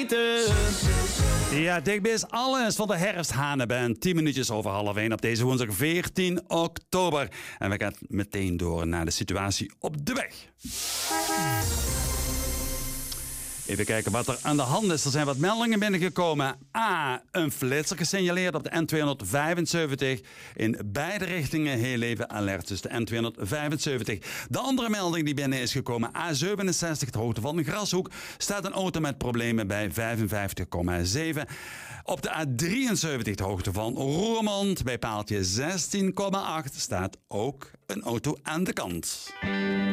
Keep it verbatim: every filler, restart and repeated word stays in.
weten. Ja, dichtbij is alles van de herfsthanenband. tien minuutjes over half één op deze woensdag veertien oktober. En we gaan meteen door naar de situatie op de weg. Even kijken wat er aan de hand is. Er zijn wat meldingen binnengekomen. A, een flitser gesignaleerd op de N tweehonderdvijfenzeventig. In beide richtingen heel even alert, dus de N tweehonderdvijfenzeventig. De andere melding die binnen is gekomen. A zevenenzestig, de hoogte van de Grashoek. Staat een auto met problemen bij vijfenvijftig komma zeven. Op de A drieënzeventig, de hoogte van Roermond. Bij paaltje zestien komma acht staat ook een auto aan de kant.